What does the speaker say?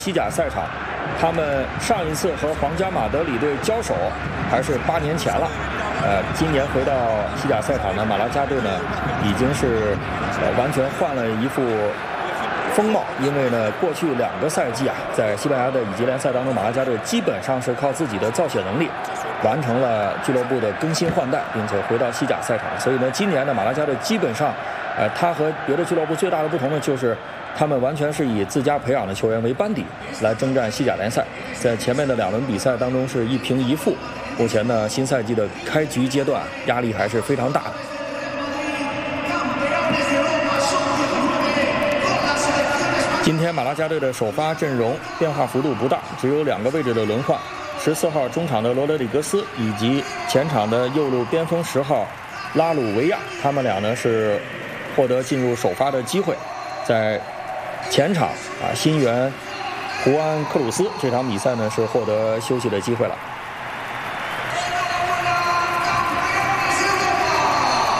西甲赛场，他们上一次和皇家马德里队交手还是8年前了。今年回到西甲赛场呢，马拉加队呢已经是完全换了一副风貌，因为呢过去2个赛季啊，在西班牙的乙级联赛当中，马拉加队基本上是靠自己的造血能力完成了俱乐部的更新换代，并且回到西甲赛场。所以呢，今年的马拉加队基本上，他和别的俱乐部最大的不同呢，就是他们完全是以自家培养的球员为班底来征战西甲联赛。在前面的2轮比赛当中是1平1负，目前呢新赛季的开局阶段压力还是非常大的。今天马拉加队的首发阵容变化幅度不大，只有2个位置的轮换，14号中场的罗德里格斯以及前场的右路边锋10号拉鲁维亚，他们俩呢是获得进入首发的机会。在前场新援胡安克鲁斯这场比赛呢是获得休息的机会了。